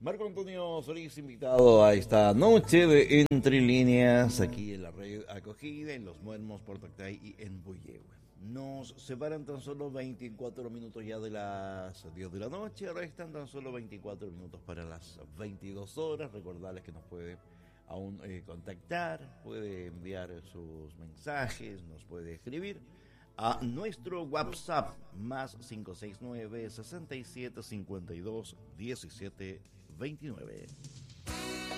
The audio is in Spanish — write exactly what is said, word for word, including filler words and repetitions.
Marco Antonio Solís, invitado a esta noche de Entre Líneas, aquí en la red acogida, en Los Muermos, Portactay y en Puyehue. Nos separan tan solo veinticuatro minutos ya de las diez de la noche, restan tan solo veinticuatro minutos para las veintidós horas. Recordarles que nos puede aún eh, contactar, puede enviar sus mensajes, nos puede escribir a nuestro WhatsApp más cinco seis nueve, sesenta y siete, cincuenta y dos, diecisiete veintinueve.